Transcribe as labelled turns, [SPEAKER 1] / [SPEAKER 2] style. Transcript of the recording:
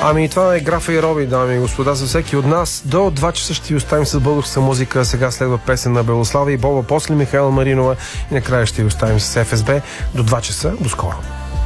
[SPEAKER 1] Ами това е Графа и Роби, дами и господа, за всеки от нас. До 2 часа ще ви оставим с българска музика. Сега следва песен на Белослава и Боба, после Михайла Маринова и накрая ще ви оставим с ФСБ. До 2 часа. До скоро.